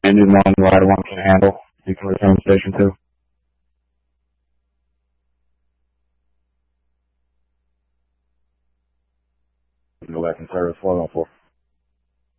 engine one, rider one can handle, you can return to station two. Go back in service 414.